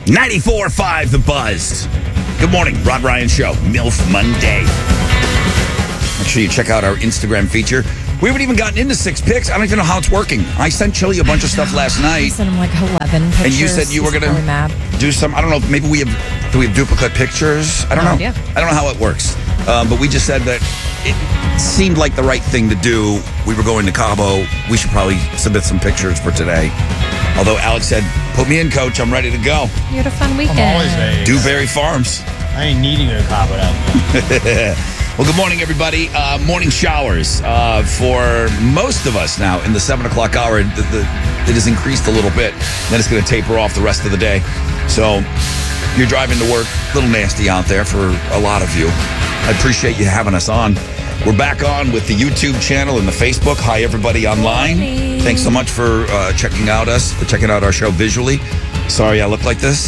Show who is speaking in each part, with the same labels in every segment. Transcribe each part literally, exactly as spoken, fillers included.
Speaker 1: ninety-four point five The Buzz. Good morning, Rod Ryan Show, MILF Monday. Make sure you check out our Instagram feature. We haven't even gotten into six picks. I don't even know how it's working. I sent Chili a bunch of stuff last night.
Speaker 2: I sent him like eleven pictures.
Speaker 1: And you said you were going to do some, I don't know, maybe we have, do we have duplicate pictures? I don't
Speaker 2: No
Speaker 1: know.
Speaker 2: idea.
Speaker 1: I don't know how it works. Um, but we just said that it seemed like the right thing to do. We were going to Cabo. We should probably submit some pictures for today. Although Alex said, put me in, coach. I'm ready to go.
Speaker 2: You had a fun weekend.
Speaker 3: I'm always ready.
Speaker 1: Dewberry Farms.
Speaker 3: I ain't needing to go to Cabo now.
Speaker 1: Well, good morning, everybody. Uh, morning showers uh, for most of us now in the seven o'clock hour. The, the, it has increased a little bit. Then it's going to taper off the rest of the day. So you're driving to work, a little nasty out there for a lot of you. I appreciate you having us on. We're back on with the YouTube channel and the Facebook. Hi, everybody online.
Speaker 2: Morning.
Speaker 1: Thanks so much for uh, checking out us, for checking out our show visually. Sorry I look like this.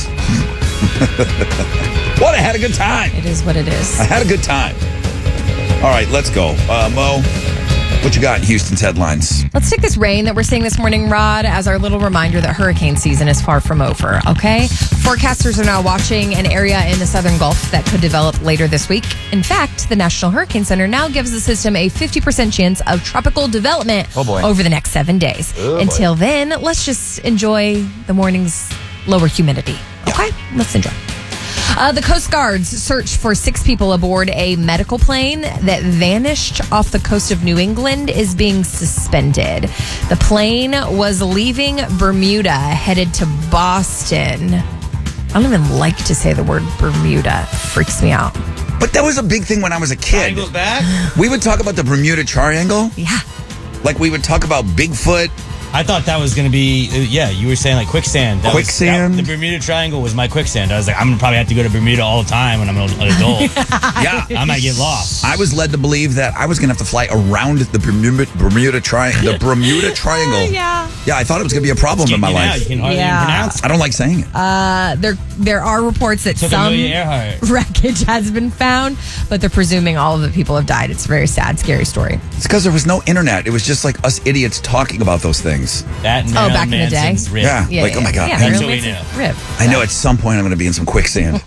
Speaker 1: What? I had a good time.
Speaker 2: It is what it is.
Speaker 1: I had a good time. All right, let's go. Uh, Mo, what you got in Houston's headlines?
Speaker 2: Let's take this rain that we're seeing this morning, Rod, as our little reminder that hurricane season is far from over, okay? Forecasters are now watching an area in the southern Gulf that could develop later this week. In fact, the National Hurricane Center now gives the system a fifty percent chance of tropical development
Speaker 1: Oh, boy.
Speaker 2: over the next seven days.
Speaker 1: Oh,
Speaker 2: Until then, let's just enjoy the morning's lower humidity, okay? Let's enjoy. Uh, the Coast Guard's search for six people aboard a medical plane that vanished off the coast of New England is being suspended. The plane was leaving Bermuda, headed to Boston. I don't even like to say the word Bermuda. It freaks me out.
Speaker 1: But that was a big thing when I was a kid.
Speaker 3: Triangle's back?
Speaker 1: We would talk about the Bermuda Triangle.
Speaker 2: Yeah.
Speaker 1: Like we would talk about Bigfoot.
Speaker 3: I thought that was going to be, uh, yeah, you were saying like quicksand. That was-
Speaker 1: Quicksand?
Speaker 3: that- the Bermuda Triangle was my quicksand. I was like, I'm going to probably have to go to Bermuda all the time when I'm an adult.
Speaker 1: Yeah.
Speaker 3: I might get lost.
Speaker 1: I was led to believe that I was going to have to fly around the Bermuda, Bermuda Triangle. The Bermuda Triangle.
Speaker 2: Yeah.
Speaker 1: Yeah, I thought it was going to be a problem in my
Speaker 3: Getting you now,
Speaker 1: life.
Speaker 3: You can hardly
Speaker 2: Yeah.
Speaker 3: even pronounce it.
Speaker 1: I don't like saying it.
Speaker 2: Uh, there, there are reports that
Speaker 3: Took
Speaker 2: some
Speaker 3: Amelia Earhart.
Speaker 2: wreckage has been found, but they're presuming all of the people have died. It's a very sad, scary story.
Speaker 1: It's because there was no internet. It was just like us idiots talking about those things.
Speaker 3: That and
Speaker 2: Oh,
Speaker 3: Marilyn
Speaker 2: back in the day?
Speaker 3: Manson's rib.
Speaker 1: Yeah. Like, oh my God.
Speaker 2: Yeah,
Speaker 1: That's
Speaker 2: Marilyn
Speaker 3: what we
Speaker 2: Manson's
Speaker 3: knew.
Speaker 2: rib.
Speaker 1: I know at some point I'm going to be in some quicksand.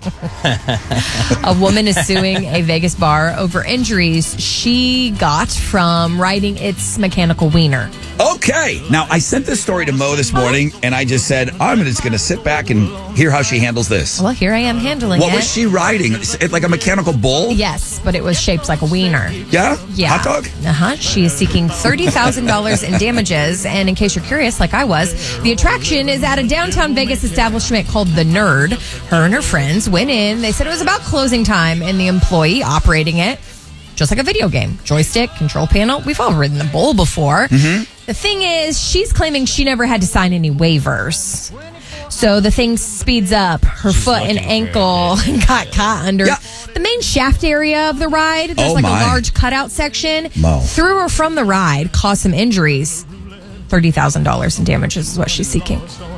Speaker 2: A woman is suing a Vegas bar over injuries she got from riding its mechanical wiener.
Speaker 1: Okay. Now, I sent this story to Mo this morning, and I just said, I'm just going to sit back and hear how she handles this.
Speaker 2: Well, here I am handling
Speaker 1: What
Speaker 2: it.
Speaker 1: was she riding? Is it like a mechanical bull?
Speaker 2: Yes, but it was shaped like a wiener.
Speaker 1: Yeah?
Speaker 2: Yeah.
Speaker 1: Hot dog?
Speaker 2: Uh-huh. She is seeking thirty thousand dollars in damages. And in case you're curious, like I was, the attraction is at a downtown Vegas establishment called The Nerd. Her and her friends went in. They said it was about closing time, and the employee operating it, just like a video game. Joystick, control panel. We've all ridden the bull before.
Speaker 1: Mm-hmm.
Speaker 2: The thing is, she's claiming she never had to sign any waivers. So the thing speeds up. Her
Speaker 3: She's
Speaker 2: foot and
Speaker 3: looking for
Speaker 2: ankle got caught under
Speaker 1: Yeah.
Speaker 2: the main shaft area of the ride. There's
Speaker 1: Oh,
Speaker 2: like
Speaker 1: my.
Speaker 2: a large cutout section.
Speaker 1: Mo.
Speaker 2: Threw her from the ride, caused some injuries. thirty thousand dollars in damages is what she's seeking.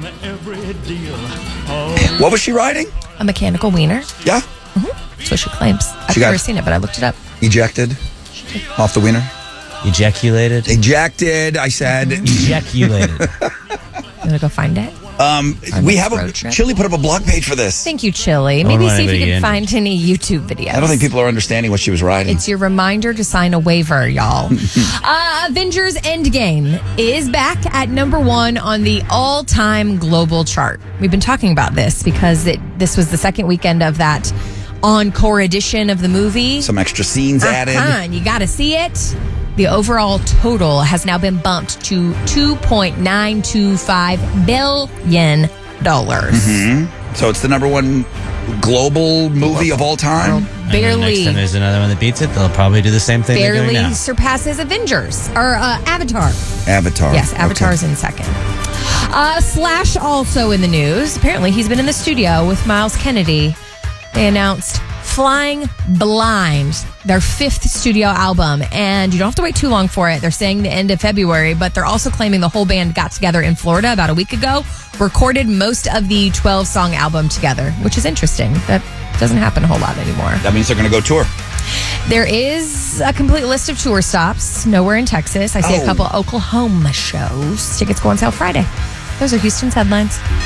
Speaker 1: What was she riding?
Speaker 2: A mechanical wiener.
Speaker 1: Yeah?
Speaker 2: That's what she claims. I've
Speaker 1: She got-
Speaker 2: never seen it, but I looked it up.
Speaker 1: Ejected off the wiener?
Speaker 3: Ejaculated.
Speaker 1: Ejected, I said.
Speaker 3: Ejaculated.
Speaker 2: You want to go find it?
Speaker 1: Um,
Speaker 2: Our
Speaker 1: we
Speaker 2: next
Speaker 1: have a
Speaker 2: road trip.
Speaker 1: Chili put up a blog page for this.
Speaker 2: Thank you, Chili.
Speaker 3: I
Speaker 2: Maybe
Speaker 3: don't
Speaker 2: see if
Speaker 3: want
Speaker 2: you
Speaker 3: anybody
Speaker 2: can
Speaker 3: to
Speaker 2: find any YouTube videos.
Speaker 1: I don't think people are understanding what she was riding.
Speaker 2: It's your reminder to sign a waiver, y'all. uh, Avengers Endgame is back at number one on the all-time global chart. We've been talking about this because it, this was the second weekend of that encore edition of the movie.
Speaker 1: Some extra scenes added.
Speaker 2: Uh-huh, and you got to see it. The overall total has now been bumped to two point nine two five billion dollars.
Speaker 1: Mm-hmm. So it's the number one global movie of all time.
Speaker 3: And then next
Speaker 2: Barely,
Speaker 3: time there's another one that beats it, they'll probably do the same thing they're doing
Speaker 2: barely
Speaker 3: now.
Speaker 2: surpasses Avengers or uh, Avatar.
Speaker 1: Avatar.
Speaker 2: Yes,
Speaker 1: Okay.
Speaker 2: Avatar's in second. Uh, Slash also in the news. Apparently, he's been in the studio with Miles Kennedy. They announced Flying Blind, their fifth studio album, and you don't have to wait too long for it. They're saying the end of February, but they're also claiming the whole band got together in Florida about a week ago, recorded most of the twelve-song album together, which is interesting. That doesn't happen a whole lot anymore.
Speaker 1: That means they're going to go tour.
Speaker 2: There is a complete list of tour stops. Nowhere in Texas. I see
Speaker 1: Oh.
Speaker 2: a couple Oklahoma shows. Tickets go on sale Friday. Those are Houston's headlines.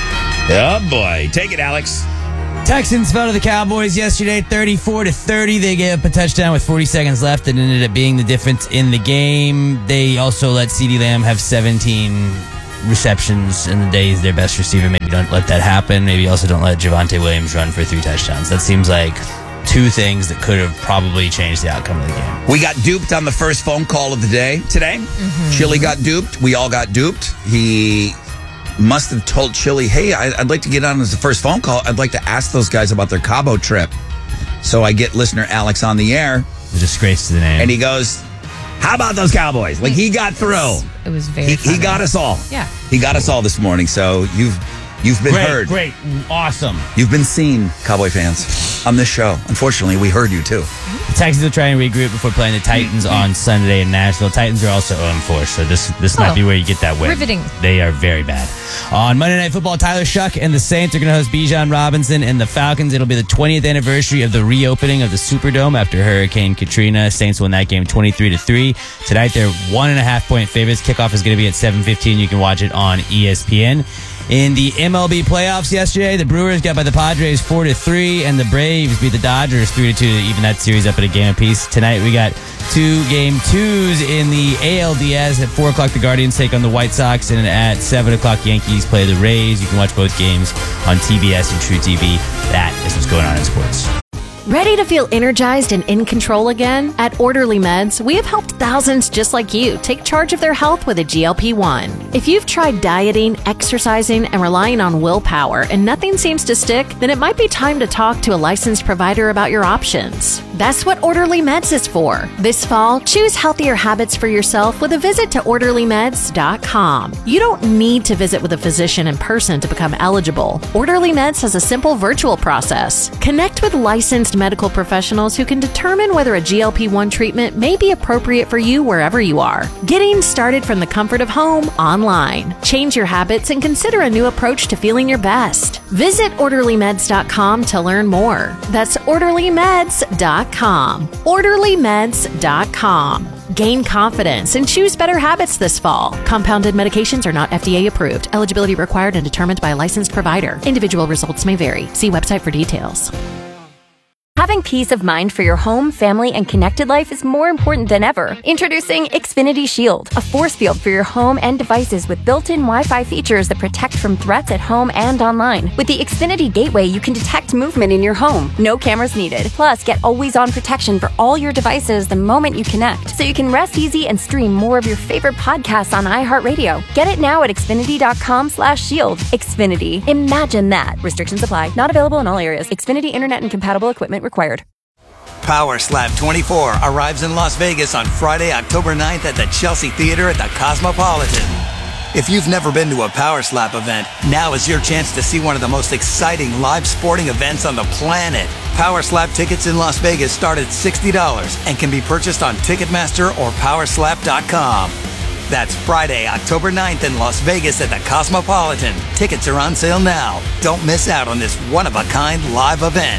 Speaker 1: Oh, boy. Take it, Alex.
Speaker 3: Texans fell to the Cowboys yesterday, thirty-four to thirty. They gave up a touchdown with forty seconds left and ended up being the difference in the game. They also let CeeDee Lamb have seventeen receptions in the day. He's their best receiver. Maybe don't let that happen. Maybe also don't let Javonte Williams run for three touchdowns. That seems like two things that could have probably changed the outcome of the game.
Speaker 1: We got duped on the first phone call of the day today. Mm-hmm. Chili got duped. We all got duped. He must have told Chili, hey, I'd like to get on as the first phone call. I'd like to ask those guys about their Cabo trip. So I get listener Alex on the air.
Speaker 3: A disgrace to the name.
Speaker 1: And he goes, how about those Cowboys? Like, he got through.
Speaker 2: It was very
Speaker 1: He,
Speaker 2: funny.
Speaker 1: he got us all.
Speaker 2: Yeah.
Speaker 1: He got us all this morning. So you've you've been
Speaker 3: great,
Speaker 1: heard.
Speaker 3: Great. Awesome.
Speaker 1: You've been seen, Cowboy fans, on this show. Unfortunately, we heard you, too.
Speaker 3: The Texans will try and regroup before playing the Titans on Sunday in Nashville. Titans are also oh and four, so this this
Speaker 2: Oh,
Speaker 3: might be where you get that win.
Speaker 2: riveting.
Speaker 3: They are very bad. On Monday Night Football, Tyler Shuck and the Saints are going to host Bijan Robinson and the Falcons. It'll be the twentieth anniversary of the reopening of the Superdome after Hurricane Katrina. Saints won that game twenty-three to three. Tonight, they're one and a half point favorites. Kickoff is going to be at seven fifteen. You can watch it on E S P N. In the M L B playoffs yesterday, the Brewers got by the Padres four to three, and the Braves beat the Dodgers three to two to even that series up at a game apiece. Tonight, we got two game twos in the A L D S. At four o'clock, the Guardians take on the White Sox, and at seven o'clock, Yankees play the Rays. You can watch both games on T B S and True T V. That is what's going on in sports.
Speaker 4: Ready to feel energized and in control again? At Orderly Meds, we have helped thousands just like you take charge of their health with a G L P one. If you've tried dieting, exercising, and relying on willpower and nothing seems to stick, then it might be time to talk to a licensed provider about your options. That's what Orderly Meds is for. This fall, choose healthier habits for yourself with a visit to orderly meds dot com. You don't need to visit with a physician in person to become eligible. Orderly Meds has a simple virtual process. Connect with licensed medical professionals who can determine whether a G L P one treatment may be appropriate for you wherever you are. Getting started from the comfort of home online. Change your habits and consider a new approach to feeling your best. Visit orderly meds dot com to learn more. That's orderly meds dot com. orderly meds dot com. Gain confidence and choose better habits this fall. Compounded medications are not F D A approved. Eligibility required and determined by a licensed provider. Individual results may vary. See website for details.
Speaker 5: Having peace of mind for your home, family, and connected life is more important than ever. Introducing Xfinity Shield, a force field for your home and devices with built-in Wi-Fi features that protect from threats at home and online. With the Xfinity Gateway, you can detect movement in your home. No cameras needed. Plus, get always-on protection for all your devices the moment you connect, so you can rest easy and stream more of your favorite podcasts on iHeartRadio. Get it now at xfinity dot com slash shield. Xfinity. Imagine that. Restrictions apply. Not available in all areas. Xfinity Internet and compatible equipment required.
Speaker 6: Power Slap twenty-four arrives in Las Vegas on Friday, October ninth at the Chelsea Theater at the Cosmopolitan. If you've never been to a Power Slap event, now is your chance to see one of the most exciting live sporting events on the planet. Power Slap tickets in Las Vegas start at sixty dollars and can be purchased on Ticketmaster or power slap dot com. That's Friday, October ninth in Las Vegas at the Cosmopolitan. Tickets are on sale now. Don't miss out on this one-of-a-kind live event.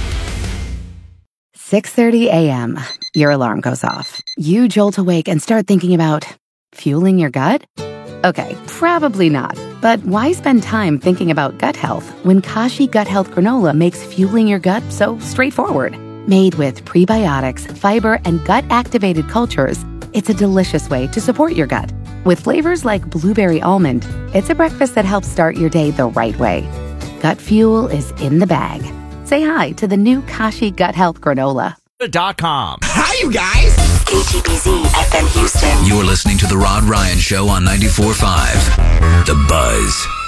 Speaker 7: six thirty a.m. Your alarm goes off. You jolt awake and start thinking about fueling your gut? Okay, probably not. But why spend time thinking about gut health when Kashi Gut Health Granola makes fueling your gut so straightforward? Made with prebiotics, fiber, and gut-activated cultures, it's a delicious way to support your gut. With flavors like blueberry almond, it's a breakfast that helps start your day the right way. Gut fuel is in the bag. Say hi to the new Kashi Gut Health Granola.
Speaker 8: Dot com.
Speaker 9: Hi, you guys.
Speaker 10: K T B Z F M Houston.
Speaker 11: You're listening to The Rod Ryan Show on ninety-four point five. The Buzz.